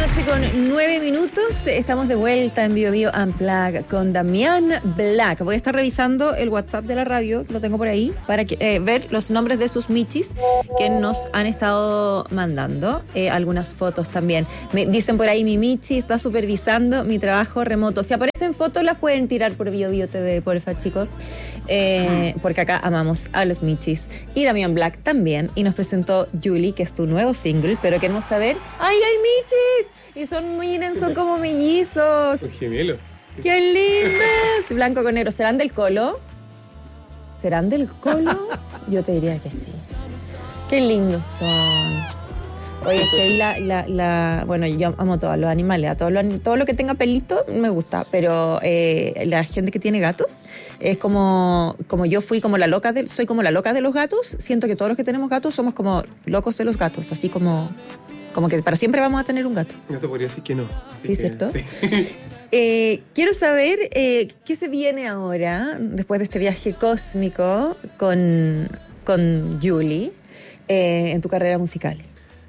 noche con 9 minutos. Estamos de vuelta en Bio Bio Unplugged con Damián Black. Voy a estar revisando el WhatsApp de la radio, lo tengo por ahí, para ver los nombres de sus michis que nos han estado mandando. Algunas fotos también. Me dicen por ahí, mi michi está supervisando mi trabajo remoto. Si aparecen fotos, las pueden tirar por Bio Bio TV, porfa, chicos. Porque acá amamos a los michis. Y Damián Black también. Y nos presentó Julie, que es tu nuevo single, pero queremos saber... ¡Ay, hay michis! Y son como mellizos. Son gemelos. ¡Qué lindos! Blanco con negro. ¿Serán del Colo? ¿Serán del Colo? Yo te diría que sí. ¡Qué lindos son! Oye, es que ahí bueno, yo amo todos los animales, todo lo que tenga pelito me gusta, pero la gente que tiene gatos es como yo soy como la loca de los gatos. Siento que todos los que tenemos gatos somos como locos de los gatos, así como que para siempre vamos a tener un gato. Yo te podría decir que no. Sí, ¿cierto? Sí. Quiero saber qué se viene ahora, después de este viaje cósmico con Julie, en tu carrera musical.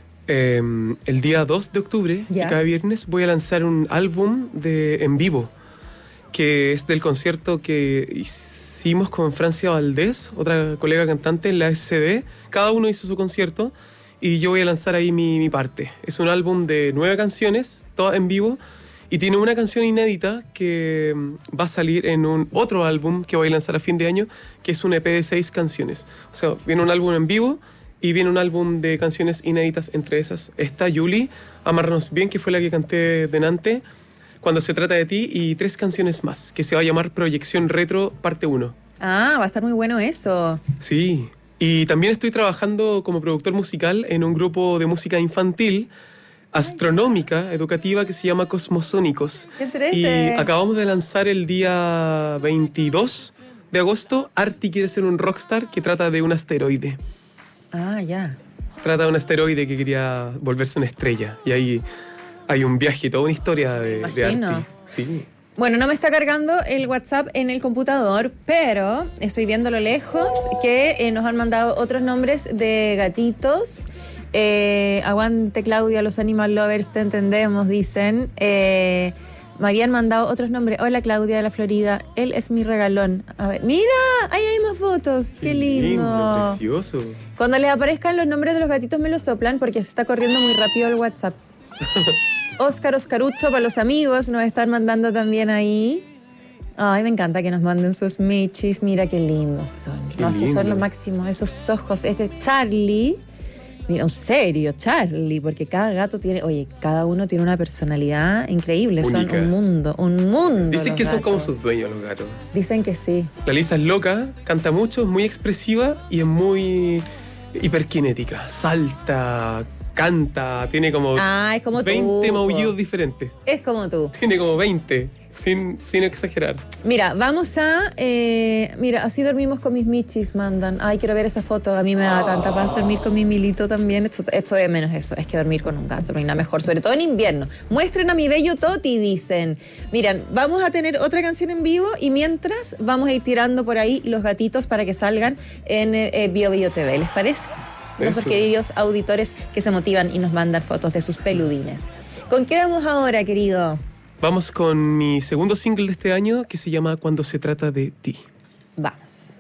El día 2 de octubre, cada viernes, voy a lanzar un álbum en vivo, que es del concierto que hicimos con Francia Valdés, otra colega cantante en la SCD. Cada uno hizo su concierto y yo voy a lanzar ahí mi parte. Es un álbum de 9 canciones, todas en vivo, y tiene una canción inédita que va a salir en un otro álbum que voy a lanzar a fin de año, que es un EP de 6 canciones. O sea, viene un álbum en vivo y viene un álbum de canciones inéditas. Entre esas está Julie, Amarnos Bien, que fue la que canté delante, Cuando se trata de ti, y 3 canciones más, que se va a llamar Proyección Retro Parte 1. Ah, va a estar muy bueno eso. Sí, y también estoy trabajando como productor musical en un grupo de música infantil, astronómica, educativa, que se llama Cosmosónicos. ¡Qué triste! Y acabamos de lanzar el día 22 de agosto, Arti quiere ser un rockstar, que trata de un asteroide. Ah, ya. Trata de un asteroide que quería volverse una estrella. Y ahí hay un viaje, toda una historia de Arti. Sí. Bueno, no me está cargando el WhatsApp en el computador, pero estoy viendo a lo lejos que nos han mandado otros nombres de gatitos. Aguante, Claudia, los animal lovers, te entendemos, dicen. Me habían mandado otros nombres. Hola, Claudia de la Florida. Él es mi regalón. A ver, mira, ahí hay más fotos. Qué lindo. Precioso. Cuando les aparezcan los nombres de los gatitos me los soplan porque se está corriendo muy rápido el WhatsApp. Oscarucho para los amigos nos están mandando también ahí. Ay, me encanta que nos manden sus michis. Mira qué lindos son. Es que son lo máximo. Esos ojos. Este Charlie. Mira, en serio, Charlie, porque cada gato cada uno tiene una personalidad increíble. Única. Son un mundo. Dicen que son como sus dueños los gatos. Dicen que sí. La Lisa es loca, canta mucho, es muy expresiva y es muy hiperkinética. Salta, canta, tiene como, es como 20 maullidos diferentes. Es como tú. Tiene como 20, sin exagerar. Mira, vamos a... mira, así dormimos con mis michis, mandan. Ay, quiero ver esa foto. A mí me da tanta paz dormir con mi Milito también. Esto de menos eso. Es que dormir con un gato no hay nada mejor, sobre todo en invierno. Muestren a mi bello Toti, dicen. Miren, vamos a tener otra canción en vivo y mientras vamos a ir tirando por ahí los gatitos para que salgan en Bio Bio TV. ¿Les parece? Nuestros queridos auditores que se motivan y nos mandan fotos de sus peludines. ¿Con qué vamos ahora, querido? Vamos con mi segundo single de este año, que se llama Cuando se trata de ti. Vamos.